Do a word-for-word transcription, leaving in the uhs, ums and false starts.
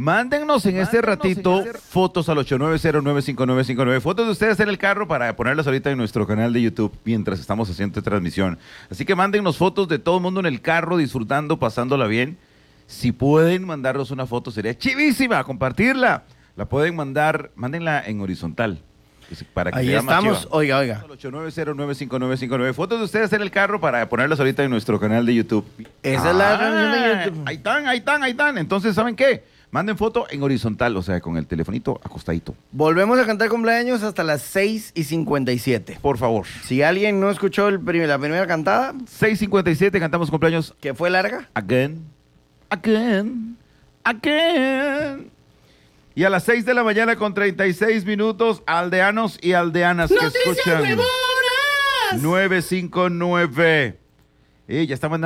Mándennos en este ratito fotos al ocho nueve cero nueve cinco nueve cinco nueve. Fotos de ustedes en el carro para ponerlas ahorita en nuestro canal de YouTube mientras estamos haciendo esta transmisión. Así que mándennos fotos de todo el mundo en el carro, disfrutando, pasándola bien. Si pueden mandarnos una foto, sería chivísima compartirla. La pueden mandar, mándenla en horizontal. Para que Ahí sea más estamos, chiva. oiga, oiga. ocho nueve cero nueve cinco nueve cinco nueve. Fotos de ustedes en el carro para ponerlas ahorita en nuestro canal de YouTube. Esa es la Ah, canción de YouTube. Ahí están, ahí están, ahí están. Entonces, ¿saben qué? Manden foto en horizontal, o sea, con el telefonito acostadito. Volvemos a cantar cumpleaños hasta las seis y cincuenta y siete. Por favor. Si alguien no escuchó el prim- la primera cantada, seis cincuenta y siete, cantamos cumpleaños que fue larga, again, again, again. Y a las seis de la mañana con treinta y seis minutos, aldeanos y aldeanas que escuchan nueve cinco nueve. Y ya está mandando